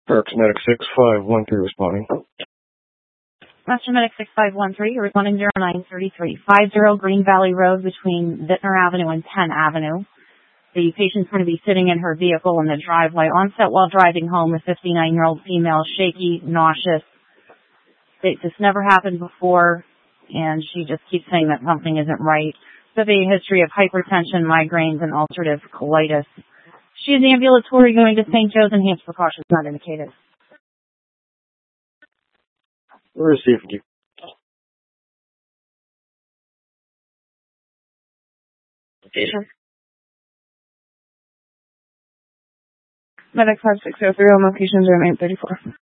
Parks Medic 6513 responding. Master Medic 6513, you're responding 093350 Green Valley Road between Vintner Avenue and Penn Avenue. The patient's going to be sitting in her vehicle in the driveway. Onset while driving home, a 59-year-old female, shaky, nauseous. This never happened before, and she just keeps saying that something isn't right. With a history of hypertension, migraines, and ulcerative colitis. She is ambulatory going to St. Joe's. Enhanced precautions not indicated. We're receiving you. Sure. Medic 5603 on location 0834.